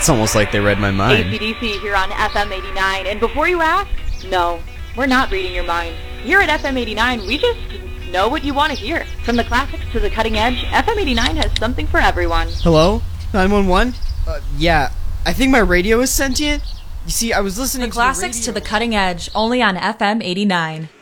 It's almost like they read my mind. AC/DC here on FM 89. And before you ask, no, we're not reading your mind. Here at FM 89, we just know what you want to hear. From the classics to the cutting edge, FM 89 has something for everyone. Hello? 911? Yeah, I think my radio is sentient. You see, I was listening to the classics to the cutting edge, only on FM 89.